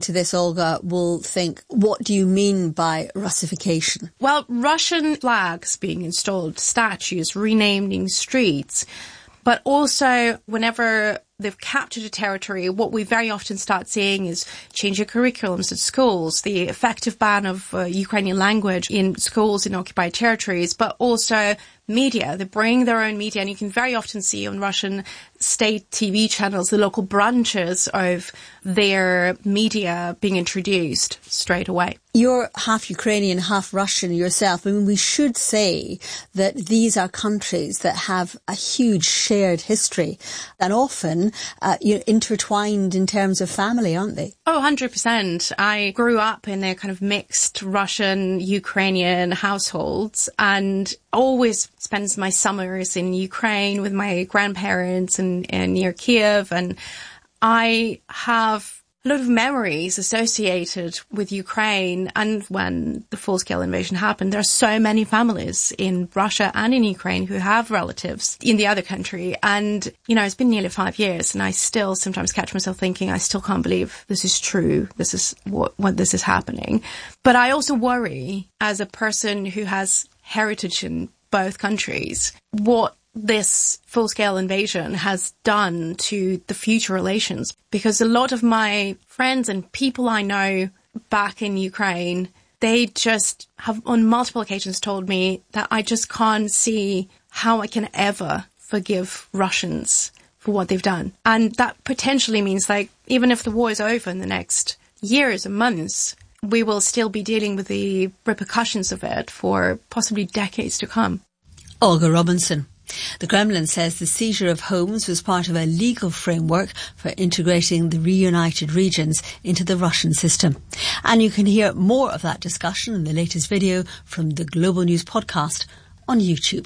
to this, Olga, will think, what do you mean by Russification? Well, Russian flags being installed, statues, renaming streets, but also whenever they've captured a territory, what we very often start seeing is changing curriculums at schools, the effective ban of Ukrainian language in schools in occupied territories, but also media. They bring their own media, and you can very often see on Russian state TV channels the local branches of their media being introduced straight away. You're half Ukrainian, half Russian yourself. I mean, we should say that these are countries that have a huge shared history and often intertwined in terms of family, aren't they? Oh, 100%. I grew up in a kind of mixed Russian-Ukrainian households and always spent my summers in Ukraine with my grandparents and near Kiev. And I have a lot of memories associated with Ukraine, and when the full-scale invasion happened, there are so many families in Russia and in Ukraine who have relatives in the other country. And, it's been nearly 5 years, and I still sometimes catch myself thinking, I still can't believe this is true. This is what this is happening. But I also worry, as a person who has heritage in both countries, what this full-scale invasion has done to the future relations, because a lot of my friends and people I know back in Ukraine, they just have on multiple occasions told me that I just can't see how I can ever forgive Russians for what they've done. And that potentially means, even if the war is over in the next years and months, we will still be dealing with the repercussions of it for possibly decades to come. Olga Robinson. The Kremlin says the seizure of homes was part of a legal framework for integrating the reunited regions into the Russian system. And you can hear more of that discussion in the latest video from the Global News podcast on YouTube.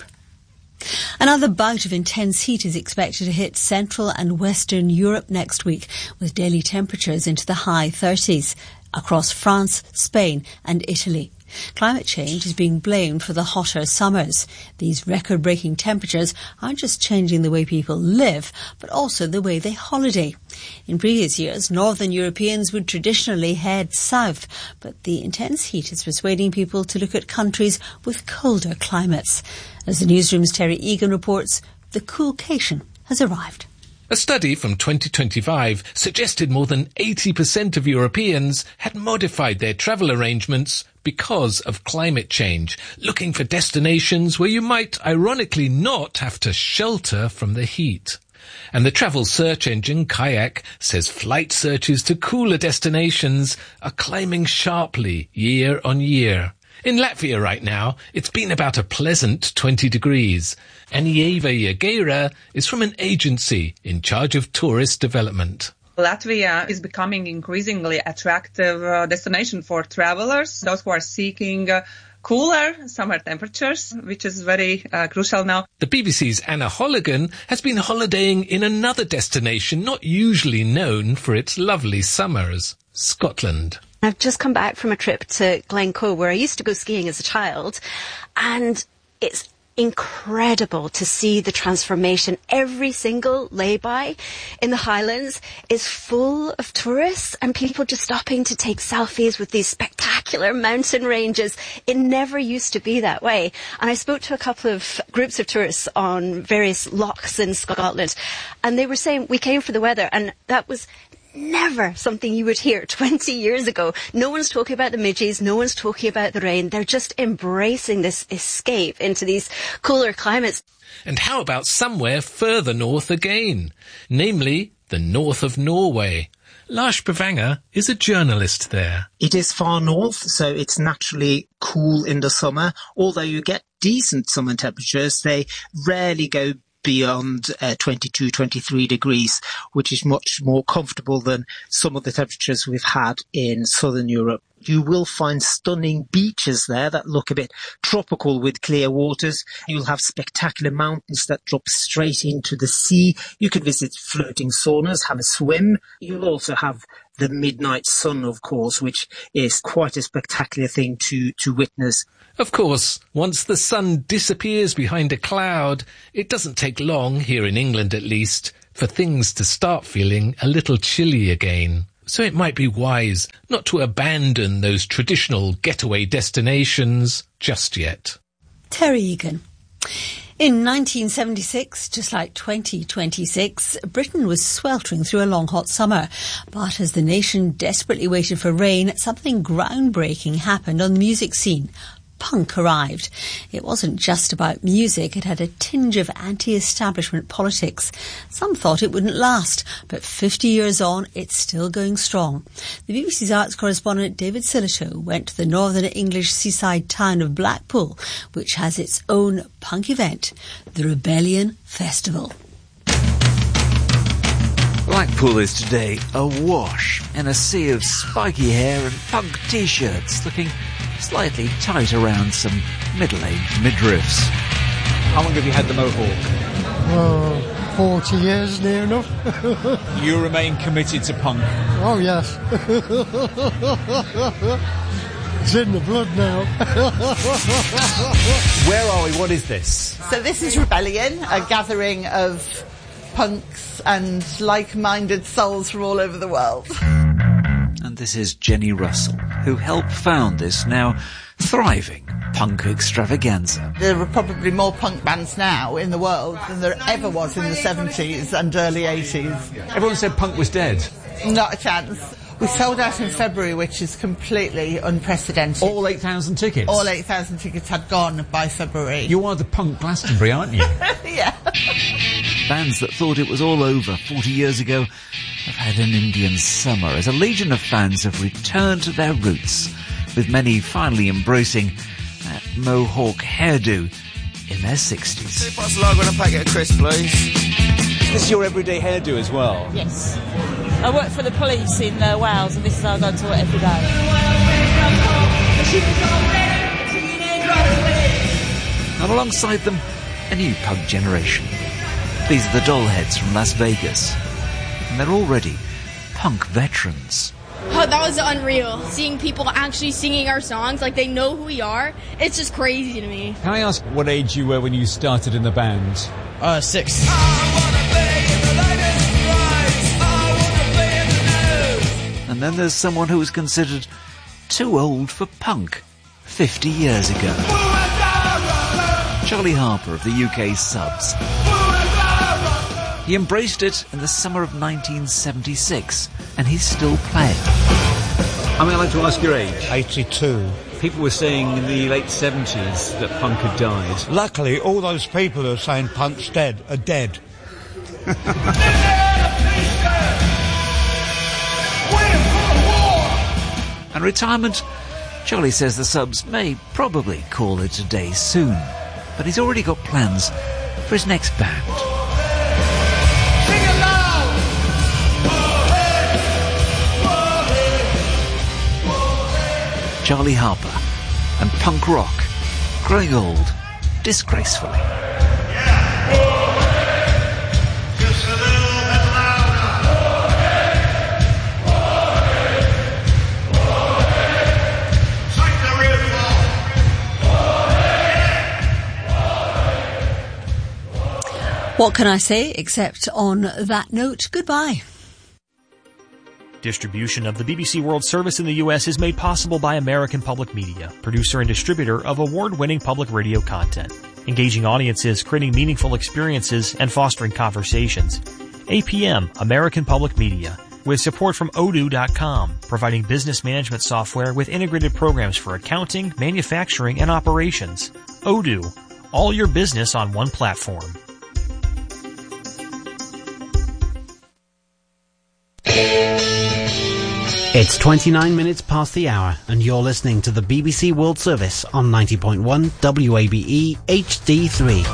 Another bout of intense heat is expected to hit Central and Western Europe next week, with daily temperatures into the high 30s across France, Spain and Italy. Climate change is being blamed for the hotter summers. These record-breaking temperatures aren't just changing the way people live, but also the way they holiday. In previous years, northern Europeans would traditionally head south, but the intense heat is persuading people to look at countries with colder climates. As the newsroom's Terry Egan reports, the coolcation has arrived. A study from 2025 suggested more than 80% of Europeans had modified their travel arrangements because of climate change, looking for destinations where you might ironically not have to shelter from the heat. And the travel search engine Kayak says flight searches to cooler destinations are climbing sharply year on year. In Latvia right now, it's been about a pleasant 20 degrees. And Ieva Jageira is from an agency in charge of tourist development. Latvia is becoming increasingly attractive destination for travelers, those who are seeking cooler summer temperatures, which is very crucial now. The BBC's Anna Holligan has been holidaying in another destination not usually known for its lovely summers, Scotland. I've just come back from a trip to Glencoe, where I used to go skiing as a child, and it's incredible to see the transformation. Every single lay-by in the Highlands is full of tourists and people just stopping to take selfies with these spectacular mountain ranges. It never used to be that way. And I spoke to a couple of groups of tourists on various lochs in Scotland, and they were saying we came for the weather, and that was never something you would hear 20 years ago. No one's talking about the midges, no one's talking about the rain. They're just embracing this escape into these cooler climates. And how about somewhere further north again, namely the north of Norway? Lars Bavanger is a journalist there. It is far north, so it's naturally cool in the summer. Although you get decent summer temperatures, they rarely go beyond 22, 23 degrees, which is much more comfortable than some of the temperatures we've had in southern Europe. You will find stunning beaches there that look a bit tropical with clear waters. You'll have spectacular mountains that drop straight into the sea. You can visit floating saunas, have a swim. You'll also have the midnight sun, of course, which is quite a spectacular thing to witness. Of course, once the sun disappears behind a cloud, it doesn't take long, here in England at least, for things to start feeling a little chilly again. So it might be wise not to abandon those traditional getaway destinations just yet. Terry Egan. In 1976, just like 2026, Britain was sweltering through a long hot summer. But as the nation desperately waited for rain, something groundbreaking happened on the music scene. Punk arrived. It wasn't just about music, it had a tinge of anti-establishment politics. Some thought it wouldn't last, but 50 years on, it's still going strong. The BBC's arts correspondent David Sillitoe went to the northern English seaside town of Blackpool, which has its own punk event, the Rebellion Festival. Blackpool is today awash in a sea of spiky hair and punk t-shirts looking slightly tight around some middle-aged midriffs. How long have you had the mohawk? 40 years, near enough. You remain committed to punk? Oh, yes. It's in the blood now. Where are we? What is this? So this is Rebellion, a gathering of punks and like-minded souls from all over the world. And this is Jenny Russell, who helped found this now thriving punk extravaganza. There are probably more punk bands now in the world than there ever was in the 70s and early 80s. Everyone said punk was dead. Not a chance. We sold out in February, which is completely unprecedented. All 8,000 tickets? All 8,000 tickets had gone by February. You are the punk Glastonbury, aren't you? Yeah. Bands that thought it was all over 40 years ago have had an Indian summer as a legion of fans have returned to their roots, with many finally embracing that mohawk hairdo in their 60s. 2 pints of lager and a packet of crisps, please. Is this your everyday hairdo as well? Yes. I work for the police in Wales, and this is how I go to work every day. And alongside them, a new punk generation. These are the Dollheads from Las Vegas. And they're already punk veterans. Oh, that was unreal. Seeing people actually singing our songs like they know who we are, it's just crazy to me. Can I ask what age you were when you started in the band? 6. And then there's someone who was considered too old for punk 50 years ago. Charlie Harper of the UK Subs. He embraced it in the summer of 1976, and he's still playing. Am I allowed to ask your age? 82. People were saying in the late 70s that punk had died. Luckily, all those people who are saying punk's dead are dead. And retirement, Charlie says the Subs may probably call it a day soon, but he's already got plans for his next band. Charlie Harper and punk rock growing old disgracefully. Just a little bit louder. Take the riff off. What can I say except on that note, goodbye. Distribution of the BBC World Service in the U.S. is made possible by American Public Media, producer and distributor of award-winning public radio content, engaging audiences, creating meaningful experiences, and fostering conversations. APM, American Public Media, with support from Odoo.com, providing business management software with integrated programs for accounting, manufacturing, and operations. Odoo, all your business on one platform. It's 29 minutes past the hour, and you're listening to the BBC World Service on 90.1 WABE HD3.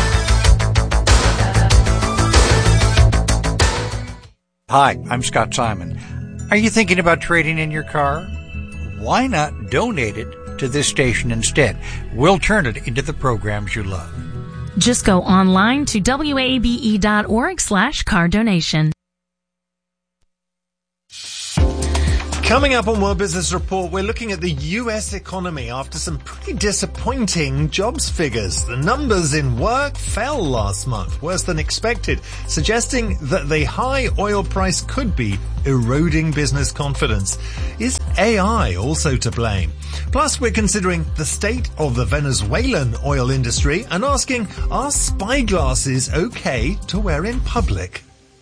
Hi, I'm Scott Simon. Are you thinking about trading in your car? Why not donate it to this station instead? We'll turn it into the programs you love. Just go online to wabe.org/car donation. Coming up on World Business Report, we're looking at the US economy after some pretty disappointing jobs figures. The numbers in work fell last month, worse than expected, suggesting that the high oil price could be eroding business confidence. Is AI also to blame? Plus, we're considering the state of the Venezuelan oil industry and asking, are spyglasses okay to wear in public?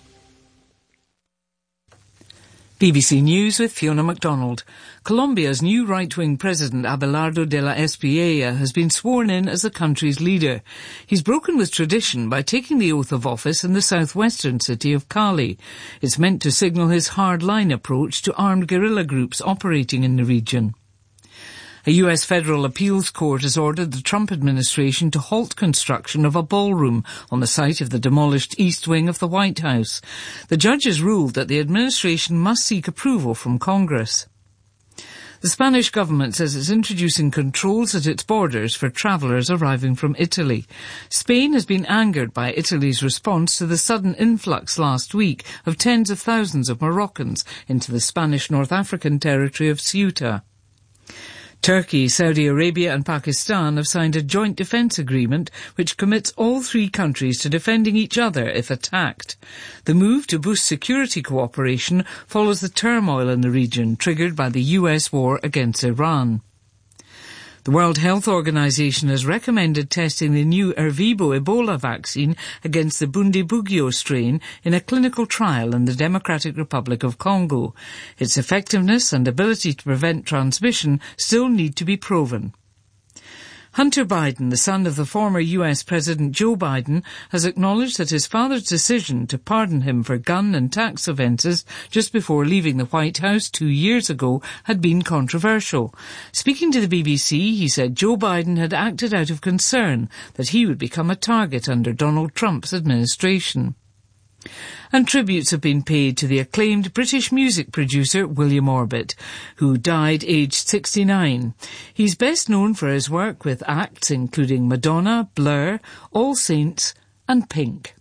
BBC News with Fiona MacDonald. Colombia's new right-wing president, Abelardo de la Espriella, has been sworn in as the country's leader. He's broken with tradition by taking the oath of office in the southwestern city of Cali. It's meant to signal his hard-line approach to armed guerrilla groups operating in the region. A US federal appeals court has ordered the Trump administration to halt construction of a ballroom on the site of the demolished East Wing of the White House. The judges ruled that the administration must seek approval from Congress. The Spanish government says it's introducing controls at its borders for travellers arriving from Italy. Spain has been angered by Italy's response to the sudden influx last week of tens of thousands of Moroccans into the Spanish North African territory of Ceuta. Turkey, Saudi Arabia and Pakistan have signed a joint defence agreement which commits all three countries to defending each other if attacked. The move to boost security cooperation follows the turmoil in the region triggered by the US war against Iran. The World Health Organization has recommended testing the new Ervebo Ebola vaccine against the Bundibugyo strain in a clinical trial in the Democratic Republic of Congo. Its effectiveness and ability to prevent transmission still need to be proven. Hunter Biden, the son of the former US President Joe Biden, has acknowledged that his father's decision to pardon him for gun and tax offences just before leaving the White House 2 years ago had been controversial. Speaking to the BBC, he said Joe Biden had acted out of concern that he would become a target under Donald Trump's administration. And tributes have been paid to the acclaimed British music producer William Orbit, who died aged 69. He's best known for his work with acts including Madonna, Blur, All Saints and Pink.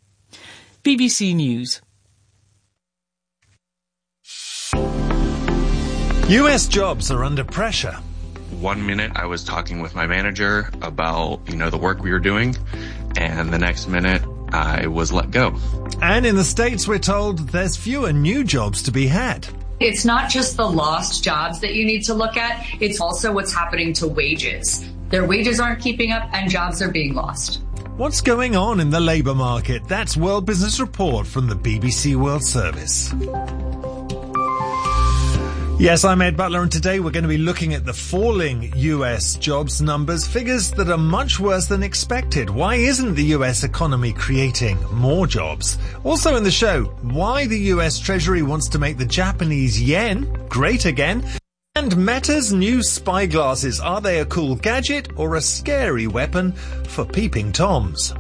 BBC News. US jobs are under pressure. 1 minute I was talking with my manager about, the work we were doing, and the next minute I was let go. And in the States, we're told there's fewer new jobs to be had. It's not just the lost jobs that you need to look at, it's also what's happening to wages. Their wages aren't keeping up and jobs are being lost. What's going on in the labour market? That's World Business Report from the BBC World Service. Yes, I'm Ed Butler, and today we're going to be looking at the falling US jobs numbers, figures that are much worse than expected. Why isn't the US economy creating more jobs? Also in the show, why the US Treasury wants to make the Japanese yen great again. And Meta's new spy glasses, are they a cool gadget or a scary weapon for peeping Toms?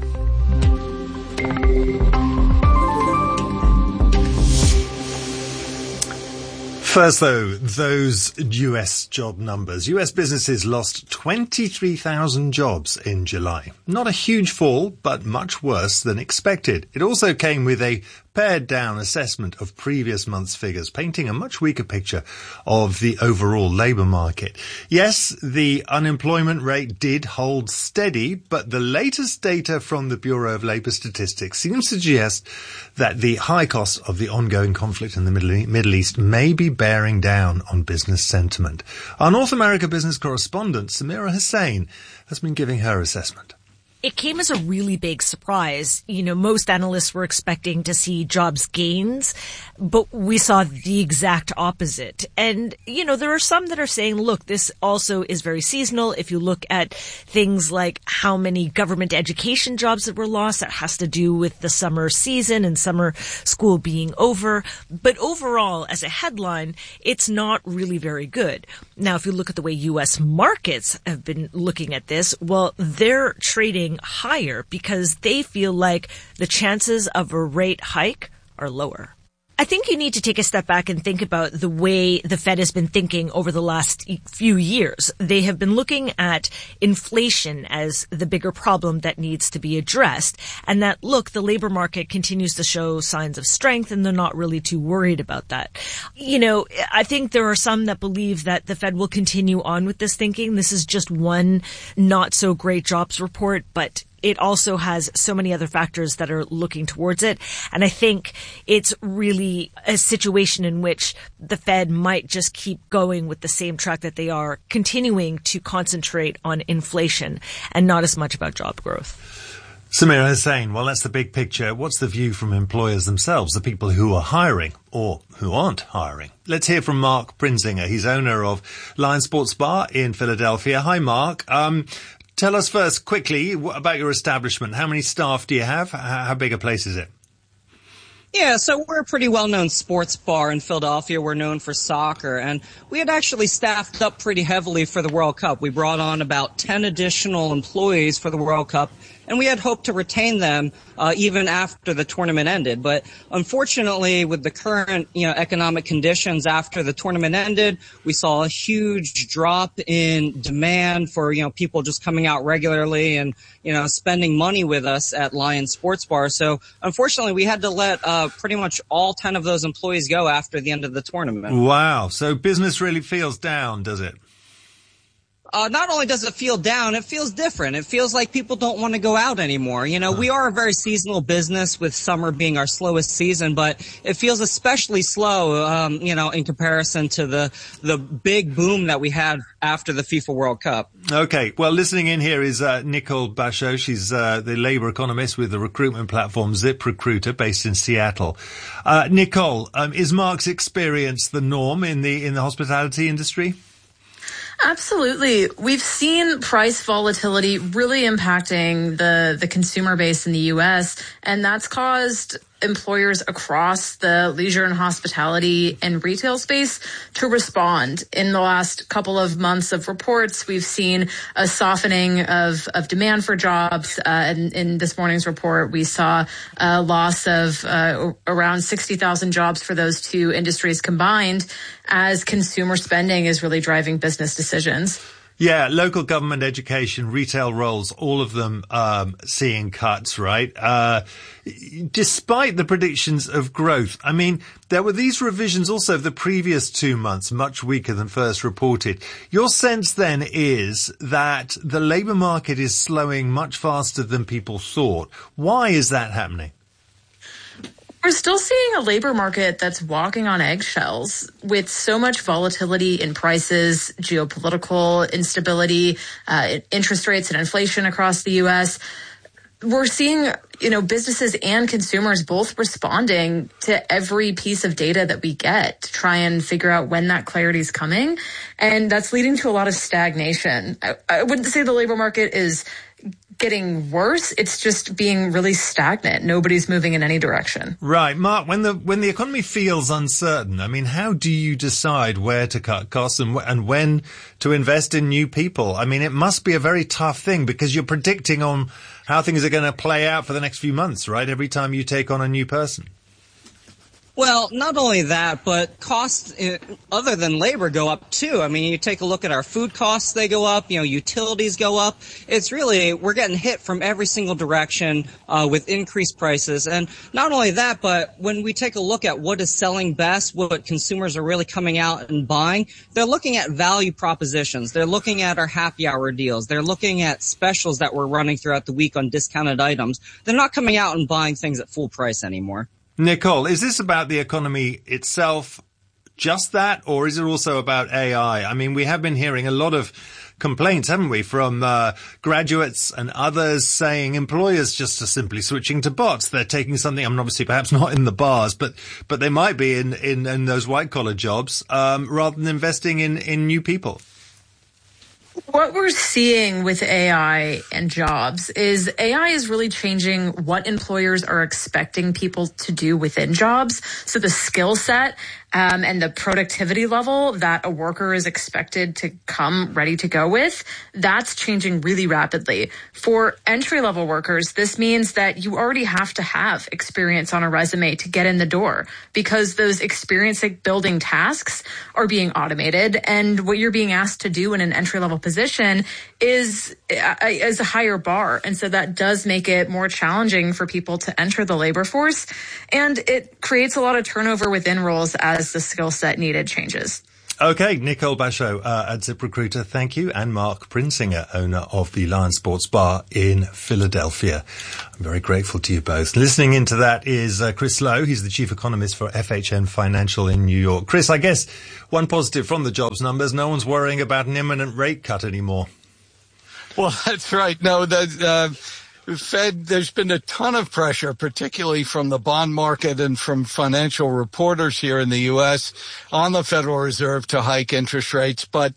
First, though, those US job numbers. US businesses lost 23,000 jobs in July. Not a huge fall, but much worse than expected. It also came with a pared-down assessment of previous month's figures, painting a much weaker picture of the overall labour market. Yes, the unemployment rate did hold steady, but the latest data from the Bureau of Labour Statistics seems to suggest that the high cost of the ongoing conflict in the Middle East may be bearing down on business sentiment. Our North America business correspondent, Samira Hussain, has been giving her assessment. It came as a really big surprise. Most analysts were expecting to see jobs gains, but we saw the exact opposite. And, there are some that are saying, look, this also is very seasonal. If you look at things like how many government education jobs that were lost, that has to do with the summer season and summer school being over. But overall, as a headline, it's not really very good. Now, if you look at the way U.S. markets have been looking at this, well, they're trading higher because they feel like the chances of a rate hike are lower. I think you need to take a step back and think about the way the Fed has been thinking over the last few years. They have been looking at inflation as the bigger problem that needs to be addressed, and that, look, the labor market continues to show signs of strength and they're not really too worried about that. You know, I think there are some that believe that the Fed will continue on with this thinking. This is just one not so great jobs report, but it also has so many other factors that are looking towards it. And I think it's really a situation in which the Fed might just keep going with the same track that they are, continuing to concentrate on inflation and not as much about job growth. Samira Hussain, well, that's the big picture. What's the view from employers themselves, the people who are hiring or who aren't hiring? Let's hear from Mark Prinzinger. He's owner of Lion Sports Bar in Philadelphia. Hi, Mark. Tell us first, quickly, about your establishment. How many staff do you have? How big a place is it? Yeah, so we're a pretty well-known sports bar in Philadelphia. We're known for soccer, and we had actually staffed up pretty heavily for the World Cup. We brought on about 10 additional employees for the World Cup, and we had hoped to retain them even after the tournament ended. But unfortunately, with the current economic conditions after the tournament ended, we saw a huge drop in demand for people just coming out regularly and spending money with us at Lion Sports Bar. So unfortunately, we had to let pretty much all 10 of those employees go after the end of the tournament. Wow. So business really feels down, does it? Not only does it feel down, it feels different. It feels like people don't want to go out anymore. We are a very seasonal business, with summer being our slowest season, but it feels especially slow, in comparison to the big boom that we had after the FIFA World Cup. Okay. Well, listening in here is Nicole Basho. She's the labor economist with the recruitment platform ZipRecruiter, based in Seattle. Nicole, is Mark's experience the norm in the hospitality industry? Absolutely. We've seen price volatility really impacting the consumer base in the U.S., and that's caused employers across the leisure and hospitality and retail space to respond. In the last couple of months of reports, we've seen a softening of demand for jobs. And in this morning's report, we saw a loss of around 60,000 jobs for those two industries combined, as consumer spending is really driving business decisions. Yeah, local government, education, retail roles, all of them seeing cuts, right? Despite the predictions of growth. I mean, there were these revisions also of the previous 2 months, much weaker than first reported. Your sense then is that the labour market is slowing much faster than people thought. Why is that happening? We're still seeing a labor market that's walking on eggshells, with so much volatility in prices, geopolitical instability, interest rates and inflation across the U.S. We're seeing, businesses and consumers both responding to every piece of data that we get to try and figure out when that clarity is coming. And that's leading to a lot of stagnation. I wouldn't say the labor market is getting worse. It's just being really stagnant. Nobody's moving in any direction. Right. Mark, when the economy feels uncertain, I mean, how do you decide where to cut costs and when to invest in new people? I mean, it must be a very tough thing, because you're predicting on how things are going to play out for the next few months, right? Every time you take on a new person. Well, not only that, but costs other than labor go up too. I mean, you take a look at our food costs, they go up, utilities go up. It's really, we're getting hit from every single direction with increased prices. And not only that, but when we take a look at what is selling best, what consumers are really coming out and buying, they're looking at value propositions. They're looking at our happy hour deals. They're looking at specials that we're running throughout the week on discounted items. They're not coming out and buying things at full price anymore. Nicole, is this about the economy itself, just that, or is it also about AI? I mean, we have been hearing a lot of complaints, haven't we, from graduates and others saying employers just are simply switching to bots. They're taking something, I mean, obviously perhaps not in the bars, but they might be in those white-collar jobs, rather than investing in new people. What we're seeing with AI and jobs is AI is really changing what employers are expecting people to do within jobs. So the skill set and the productivity level that a worker is expected to come ready to go with, that's changing really rapidly. For entry-level workers, this means that you already have to have experience on a resume to get in the door, because those experience building tasks are being automated, and what you're being asked to do in an entry-level position is a higher bar. And so that does make it more challenging for people to enter the labor force, and it creates a lot of turnover within roles as the skill set needed changes. Okay, Nicole Bachot at ZipRecruiter, thank you. And Mark Prinsinger, owner of the Lion Sports Bar in Philadelphia. I'm very grateful to you both. Listening into that is Chris Lowe. He's the chief economist for FHN Financial in New York. Chris, I guess one positive from the jobs numbers, no one's worrying about an imminent rate cut anymore. Well, that's right. No, the Fed, there's been a ton of pressure, particularly from the bond market and from financial reporters here in the U.S. on the Federal Reserve to hike interest rates. But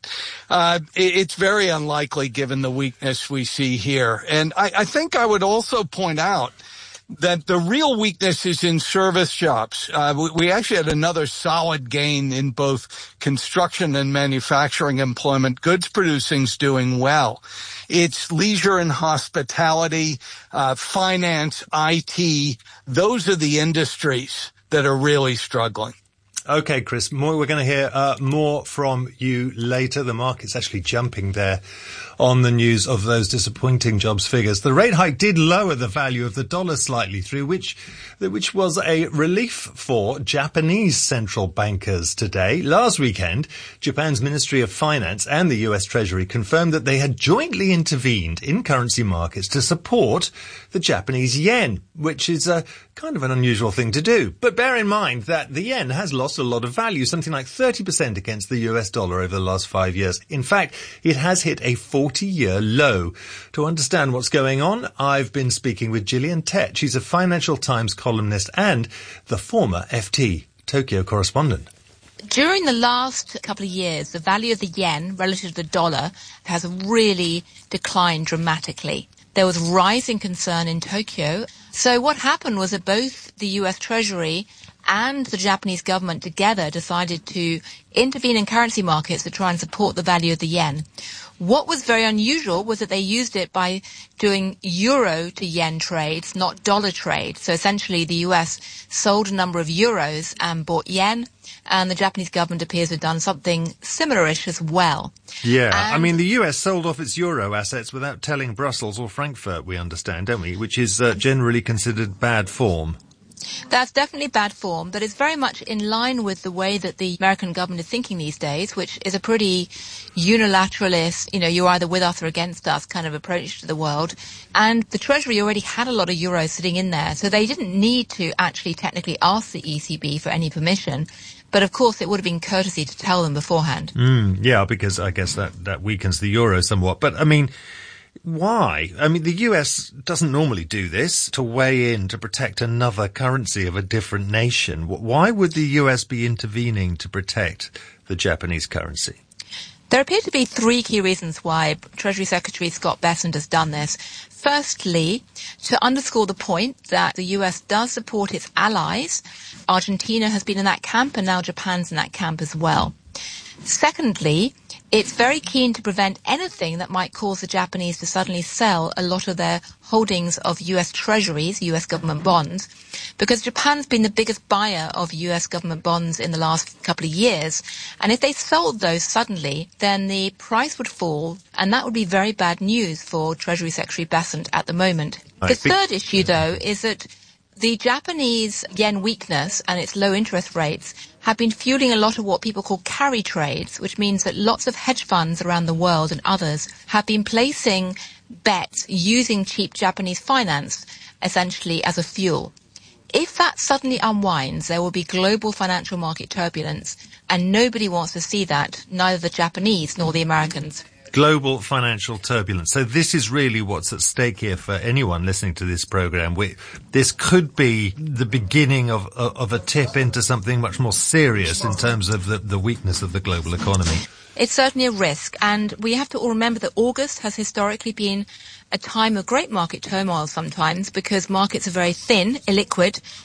it's very unlikely given the weakness we see here. And I think I would also point out that the real weakness is in service jobs. We actually had another solid gain in both construction and manufacturing employment. Goods producing's doing well. It's leisure and hospitality, finance, IT. Those are the industries that are really struggling. Okay, Chris, we're going to hear more from you later. The market's actually jumping there on the news of those disappointing jobs figures. The rate hike did lower the value of the dollar slightly through, which was a relief for Japanese central bankers today. Last weekend, Japan's Ministry of Finance and the US Treasury confirmed that they had jointly intervened in currency markets to support the Japanese yen, which is a kind of an unusual thing to do. But bear in mind that the yen has lost a lot of value, something like 30% against the US dollar over the last 5 years. In fact, it has hit a 40-year low. To understand what's going on, I've been speaking with Gillian Tett. She's a Financial Times columnist and the former FT Tokyo correspondent. During the last couple of years, the value of the yen relative to the dollar has really declined dramatically. There was rising concern in Tokyo. So what happened was that both the US Treasury and the Japanese government together decided to intervene in currency markets to try and support the value of the yen. What was very unusual was that they used it by doing euro to yen trades, not dollar trade. So essentially the US sold a number of euros and bought yen, and the Japanese government appears to have done something similarish as well. Yeah, I mean, the US sold off its euro assets without telling Brussels or Frankfurt, we understand, don't we? Which is generally considered bad form. That's definitely bad form, but it's very much in line with the way that the American government is thinking these days, which is a pretty unilateralist, you're either with us or against us kind of approach to the world. And the Treasury already had a lot of euros sitting in there, so they didn't need to actually technically ask the ECB for any permission. But of course, it would have been courtesy to tell them beforehand. Yeah, because I guess that weakens the euro somewhat. But I mean, why? I mean, the US doesn't normally do this, to weigh in to protect another currency of a different nation. Why would the US be intervening to protect the Japanese currency? There appear to be three key reasons why Treasury Secretary Scott Bessent has done this. Firstly, to underscore the point that the US does support its allies. Argentina has been in that camp, and now Japan's in that camp as well. Secondly, it's very keen to prevent anything that might cause the Japanese to suddenly sell a lot of their holdings of US treasuries, US government bonds, because Japan's been the biggest buyer of US government bonds in the last couple of years. And if they sold those suddenly, then the price would fall, and that would be very bad news for Treasury Secretary Bessent at the moment. The third issue, though, is that the Japanese yen weakness and its low interest rates have been fueling a lot of what people call carry trades, which means that lots of hedge funds around the world and others have been placing bets using cheap Japanese finance essentially as a fuel. If that suddenly unwinds, there will be global financial market turbulence, and nobody wants to see that, neither the Japanese nor the Americans. Global financial turbulence. So this is really what's at stake here for anyone listening to this program. This could be the beginning of a tip into something much more serious in terms of the weakness of the global economy. It's certainly a risk, and we have to all remember that August has historically been a time of great market turmoil sometimes because markets are very thin, illiquid,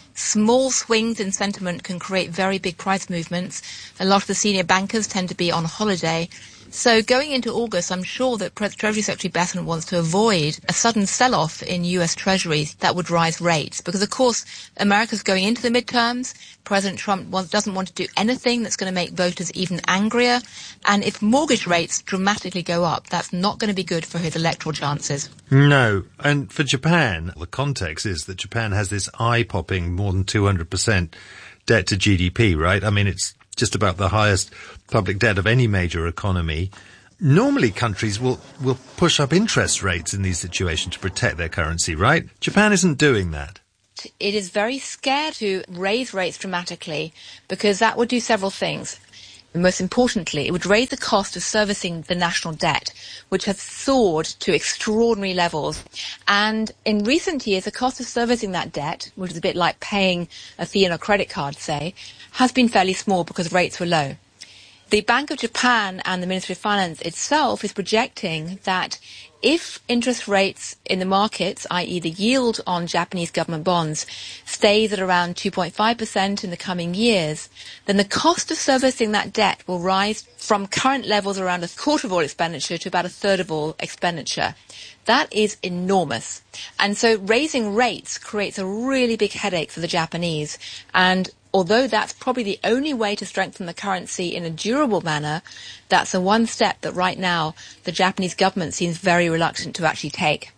Small swings in sentiment can create very big price movements. A lot of the senior bankers tend to be on holiday. So going into August, I'm sure that Treasury Secretary Bessent wants to avoid a sudden sell-off in US Treasuries that would rise rates. Because, of course, America's going into the midterms. President Trump doesn't want to do anything that's going to make voters even angrier. And if mortgage rates dramatically go up, that's not going to be good for his electoral chances. No. And for Japan, the context is that Japan has this eye-popping more than 200% debt to GDP, right? I mean, it's just about the highest public debt of any major economy. Normally countries will push up interest rates in these situations to protect their currency, right? Japan isn't doing that. It is very scared to raise rates dramatically because that would do several things. Most importantly, it would raise the cost of servicing the national debt, which has soared to extraordinary levels. And in recent years, the cost of servicing that debt, which is a bit like paying a fee on a credit card, say, has been fairly small because rates were low. The Bank of Japan and the Ministry of Finance itself is projecting that if interest rates in the markets, i.e. the yield on Japanese government bonds, stays at around 2.5% in the coming years, then the cost of servicing that debt will rise from current levels around a quarter of all expenditure to about a third of all expenditure. That is enormous. And so raising rates creates a really big headache for the Japanese. And although that's probably the only way to strengthen the currency in a durable manner, that's the one step that right now the Japanese government seems very reluctant to actually take.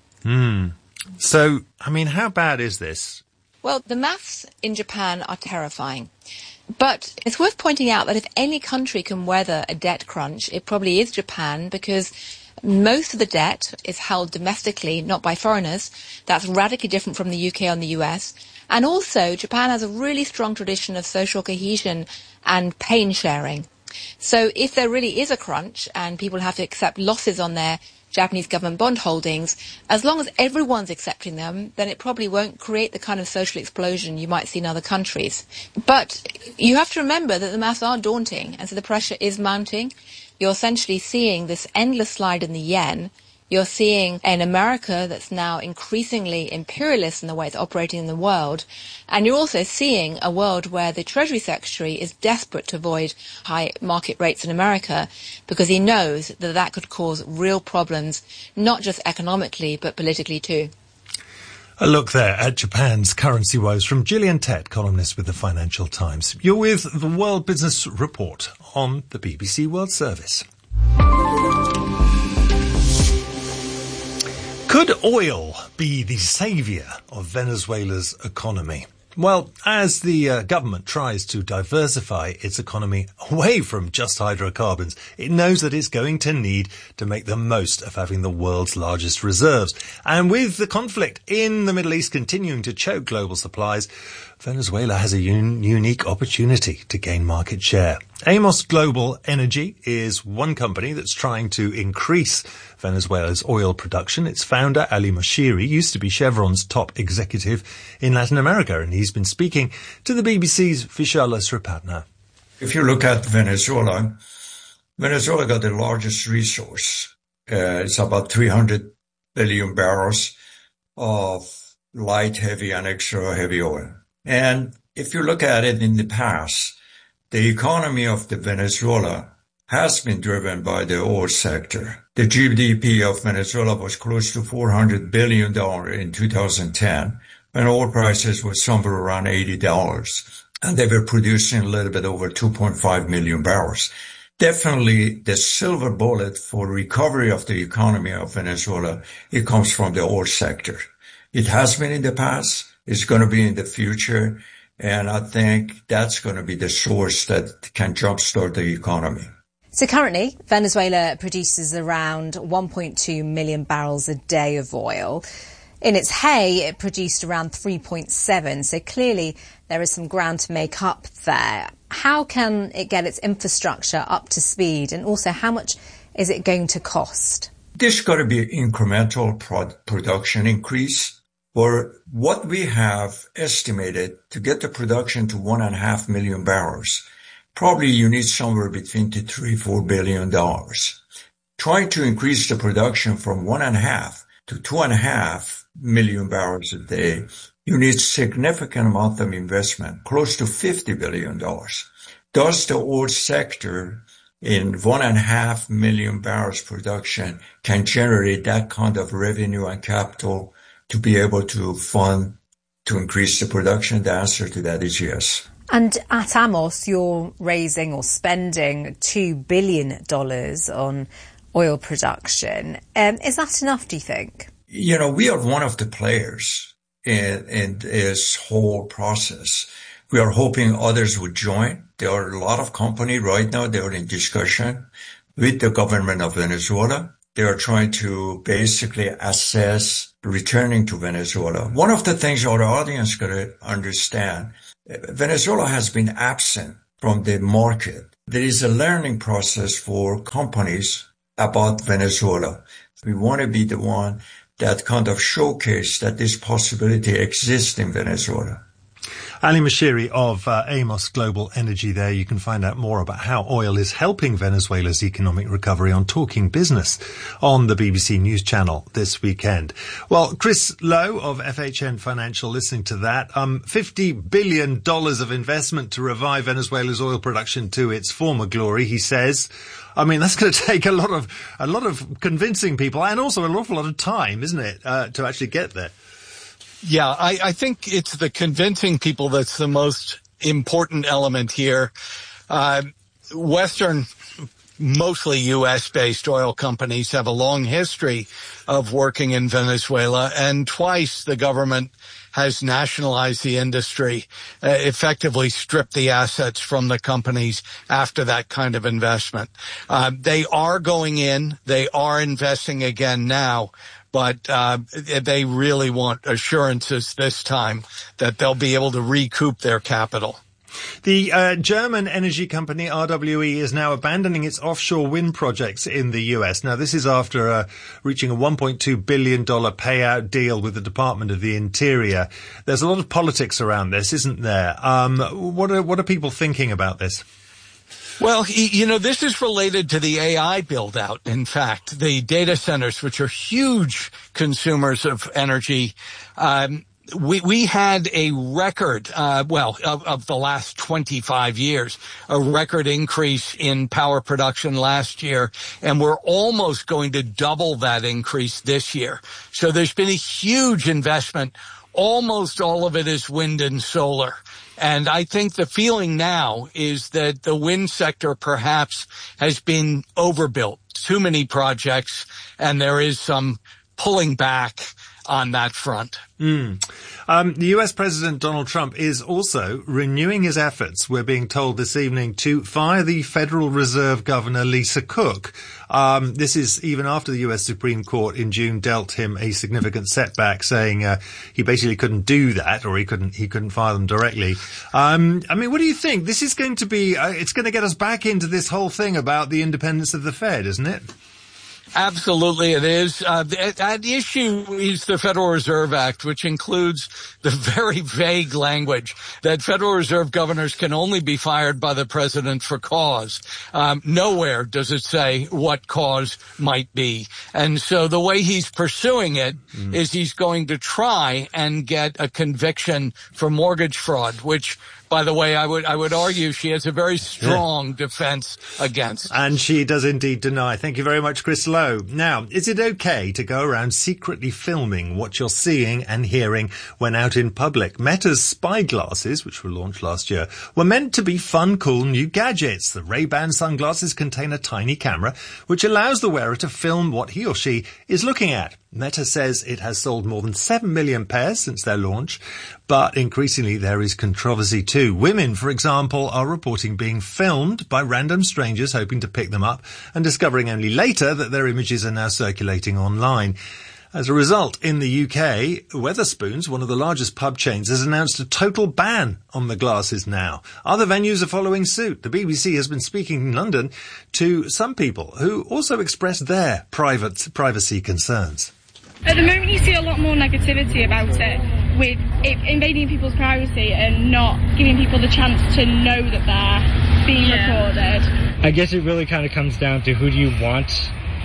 So, I mean, how bad is this? Well, the maths in Japan are terrifying. But it's worth pointing out that if any country can weather a debt crunch, it probably is Japan, because most of the debt is held domestically, not by foreigners. That's radically different from the UK and the US. And also, Japan has a really strong tradition of social cohesion and pain sharing. So if there really is a crunch and people have to accept losses on their Japanese government bond holdings, as long as everyone's accepting them, then it probably won't create the kind of social explosion you might see in other countries. But you have to remember that the maths are daunting, and so the pressure is mounting. You're essentially seeing this endless slide in the yen. You're seeing an America that's now increasingly imperialist in the way it's operating in the world. And you're also seeing a world where the Treasury Secretary is desperate to avoid high market rates in America because he knows that that could cause real problems, not just economically, but politically too. A look there at Japan's currency woes from Gillian Tett, columnist with the Financial Times. You're with the World Business Report on the BBC World Service. Could oil be the saviour of Venezuela's economy? Well, as the government tries to diversify its economy away from just hydrocarbons, it knows that it's going to need to make the most of having the world's largest reserves. And with the conflict in the Middle East continuing to choke global supplies, Venezuela has a unique opportunity to gain market share. Amos Global Energy is one company that's trying to increase Venezuela's oil production. Its founder, Ali Moshiri, used to be Chevron's top executive in Latin America, and he's been speaking to the BBC's Vishal Sripatna. If you look at Venezuela got the largest resource. It's about 300 billion barrels of light, heavy, and extra heavy oil. And if you look at it in the past, the economy of the Venezuela has been driven by the oil sector. The GDP of Venezuela was close to $400 billion in 2010, when oil prices were somewhere around $80. And they were producing a little bit over 2.5 million barrels. Definitely the silver bullet for recovery of the economy of Venezuela, it comes from the oil sector. It has been in the past. It's going to be in the future, and I think that's going to be the source that can jumpstart the economy. So currently, Venezuela produces around 1.2 million barrels a day of oil. In its heyday, it produced around 3.7, so clearly there is some ground to make up there. How can it get its infrastructure up to speed, and also how much is it going to cost? There's got to be an incremental production increase. For what we have estimated to get the production to 1.5 million barrels, probably you need somewhere between $3-4 billion. Trying to increase the production from 1.5 to 2.5 million barrels a day, you need significant amount of investment, close to $50 billion. Thus, the oil sector in 1.5 million barrels production can generate that kind of revenue and capital to be able to fund to increase the production. The answer to that is yes. And at Amos, you're raising or spending $2 billion on oil production. Is that enough, do you think? You know, we are one of the players in this whole process. We are hoping others would join. There are a lot of companies right now, they are in discussion with the government of Venezuela. They are trying to basically assess returning to Venezuela. One of the things our audience got to understand, Venezuela has been absent from the market. There is a learning process for companies about Venezuela. We want to be the one that kind of showcase that this possibility exists in Venezuela. Ali Moshiri of Amos Global Energy there. You can find out more about how oil is helping Venezuela's economic recovery on Talking Business on the BBC News Channel this weekend. Well, Chris Lowe of FHN Financial, listening to that, $50 billion of investment to revive Venezuela's oil production to its former glory, he says. I mean, that's going to take a lot of convincing people and also an awful lot of time, isn't it, to actually get there? Yeah, I think it's the convincing people that's the most important element here. Western, mostly U.S.-based oil companies have a long history of working in Venezuela, and twice the government has nationalized the industry, effectively stripped the assets from the companies after that kind of investment. They are going in, they are investing again now, but they really want assurances this time that they'll be able to recoup their capital. The German energy company RWE is now abandoning its offshore wind projects in the US. Now, this is after reaching a $1.2 billion payout deal with the Department of the Interior. There's a lot of politics around this, isn't there? What are people thinking about this? Well, you know, this is related to the AI build-out. In fact, the data centers, which are huge consumers of energy, we had a record, of the last 25 years, a record increase in power production last year, and we're almost going to double that increase this year. So there's been a huge investment. Almost all of it is wind and solar. And I think the feeling now is that the wind sector perhaps has been overbuilt, too many projects, and there is some pulling back on that front. The US President Donald Trump is also renewing his efforts, we're being told this evening, to fire the Federal Reserve Governor Lisa Cook. This is even after the US Supreme Court in June dealt him a significant setback, saying he basically couldn't do that, or he couldn't fire them directly. I mean, what do you think? This is going to be it's going to get us back into this whole thing about the independence of the Fed, isn't it? Absolutely, it is. At issue is the Federal Reserve Act, which includes the very vague language that Federal Reserve governors can only be fired by the president for cause. Nowhere does it say what cause might be. And so the way he's pursuing it is he's going to try and get a conviction for mortgage fraud, which, by the way, I would argue she has a very strong defense against. And she does indeed deny. Thank you very much, Chris Lowe. Now, is it okay to go around secretly filming what you're seeing and hearing when out in public? Meta's spy glasses, which were launched last year, were meant to be fun, cool new gadgets. The Ray-Ban sunglasses contain a tiny camera which allows the wearer to film what he or she is looking at. Meta says it has sold more than 7 million pairs since their launch, but increasingly there is controversy too. Women, for example, are reporting being filmed by random strangers hoping to pick them up and discovering only later that their images are now circulating online. As a result, in the UK, Wetherspoons, one of the largest pub chains, has announced a total ban on the glasses now. Other venues are following suit. The BBC has been speaking in London to some people who also expressed their privacy concerns. At the moment, you see a lot more negativity about it, with it invading people's privacy and not giving people the chance to know that they're being recorded. I guess it really kind of comes down to who do you want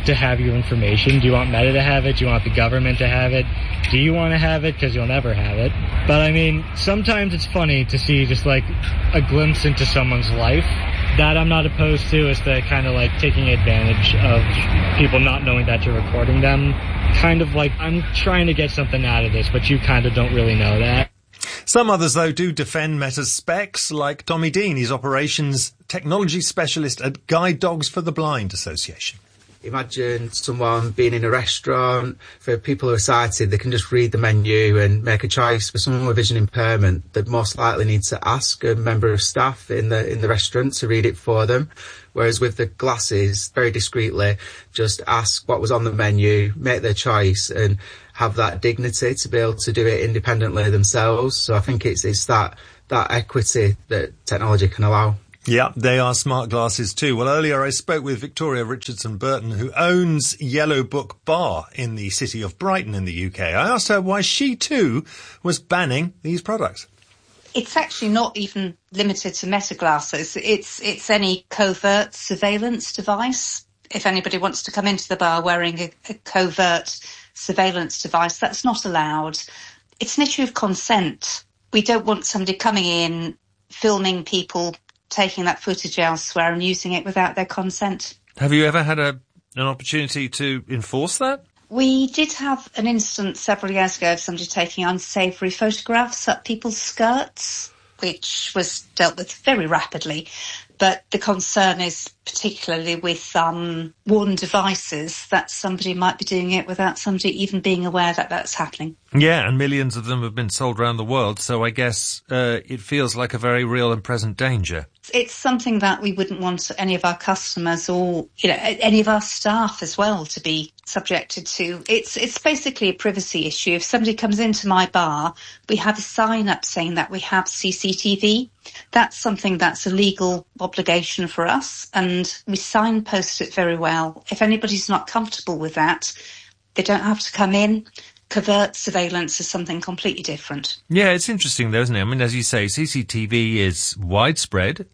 to have your information? Do you want Meta to have it? Do you want the government to have it? Do you want to have it? Because you'll never have it. But I mean, sometimes it's funny to see just like a glimpse into someone's life. That I'm not opposed to, is the kind of like taking advantage of people not knowing that you're recording them. Kind of like, I'm trying to get something out of this, but you kind of don't really know that. Some others, though, do defend Meta's specs, like Tommy Dean. He's operations technology specialist at Guide Dogs for the Blind Association. Imagine someone being in a restaurant. For people who are sighted, they can just read the menu and make a choice. For someone with vision impairment, they'd most likely need to ask a member of staff in the restaurant to read it for them. Whereas with the glasses, very discreetly, just ask what was on the menu, make their choice, and have that dignity to be able to do it independently themselves. So I think it's that equity that technology can allow. Yeah, they are smart glasses too. Well, earlier I spoke with Victoria Richardson Burton, who owns Yellow Book Bar in the city of Brighton in the UK. I asked her why she too was banning these products. It's actually not even limited to Meta glasses. It's any covert surveillance device. If anybody wants to come into the bar wearing a covert surveillance device, that's not allowed. It's an issue of consent. We don't want somebody coming in, filming people, taking that footage elsewhere and using it without their consent. Have you ever had an opportunity to enforce that? We did have an instance several years ago of somebody taking unsavoury photographs up people's skirts, which was dealt with very rapidly. But the concern is particularly with worn devices that somebody might be doing it without somebody even being aware that that's happening. Yeah, and millions of them have been sold around the world, so I guess it feels like a very real and present danger. It's something that we wouldn't want any of our customers or, any of our staff as well to be subjected to. It's basically a privacy issue. If somebody comes into my bar, we have a sign up saying that we have CCTV. That's something that's a legal obligation for us, and we signpost it very well. If anybody's not comfortable with that, they don't have to come in. Covert surveillance is something completely different. Yeah, it's interesting though, isn't it? I mean, as you say, CCTV is widespread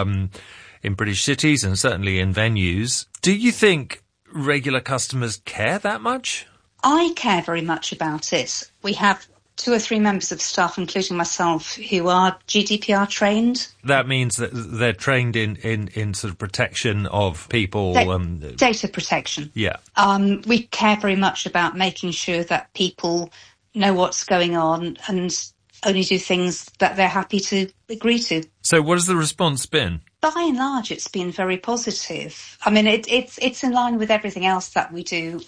in British cities and certainly in venues. Do you think regular customers care that much? I care very much about it. We have 2 or 3 members of staff, including myself, who are GDPR trained. That means that they're trained in sort of protection of people. Data protection. Yeah. We care very much about making sure that people know what's going on and only do things that they're happy to agree to. So what has the response been? By and large, it's been very positive. I mean, it's in line with everything else that we do.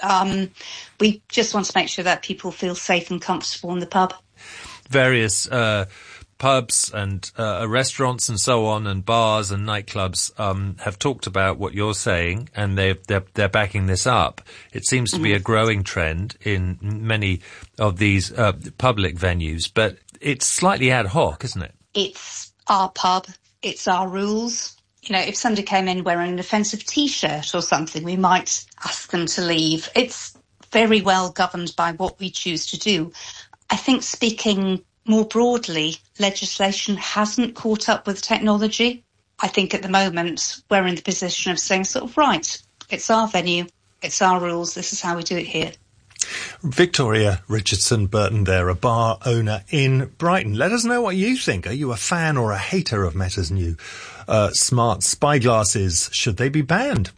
We just want to make sure that people feel safe and comfortable in the pub. Various pubs and restaurants and so on, and bars and nightclubs have talked about what you're saying, and they're backing this up. It seems to be a growing trend in many of these public venues, but it's slightly ad hoc, isn't it? It's our pub. It's our rules. If somebody came in wearing an offensive T-shirt or something, we might ask them to leave. It's very well governed by what we choose to do. I think, speaking more broadly, legislation hasn't caught up with technology. I think at the moment we're in the position of saying right, it's our venue, it's our rules, this is how we do it here. Victoria Richardson Burton there, a bar owner in Brighton. Let us know what you think. Are you a fan or a hater of Meta's new smart spy glasses? Should they be banned?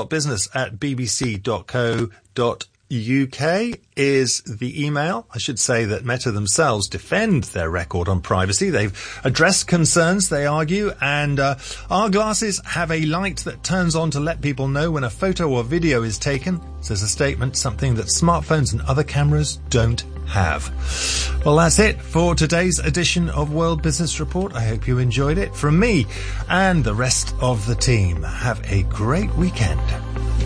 world.business@bbc.co.uk is the email. I should say that Meta themselves defend their record on privacy. They've addressed concerns, they argue, and our glasses have a light that turns on to let people know when a photo or video is taken, says a statement, something that smartphones and other cameras don't have. Well, that's it for today's edition of World Business Report. I hope you enjoyed it. From me and the rest of the team, have a great weekend.